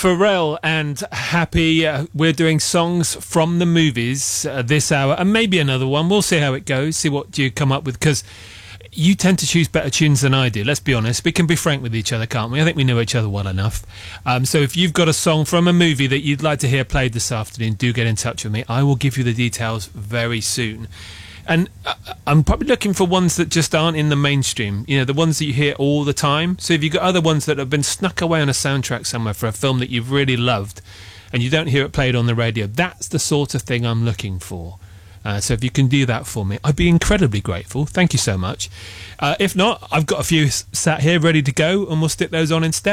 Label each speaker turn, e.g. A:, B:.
A: Pharrell and Happy. We're doing songs from the movies this hour, and maybe another one. We'll see how it goes, see what you come up with, because you tend to choose better tunes than I do. Let's be honest. We can be frank with each other, can't we? I think we know each other well enough. So if you've got a song from a movie that you'd like to hear played this afternoon, do get in touch with me. I will give you the details very soon. And I'm probably looking for ones that just aren't in the mainstream, you know, the ones that you hear all the time. So if you've got other ones that have been snuck away on a soundtrack somewhere for a film that you've really loved and you don't hear it played on the radio, that's the sort of thing I'm looking for. So if you can do that for me, I'd be incredibly grateful. Thank you so much. If not, I've got a few sat here ready to go, and we'll stick those on instead.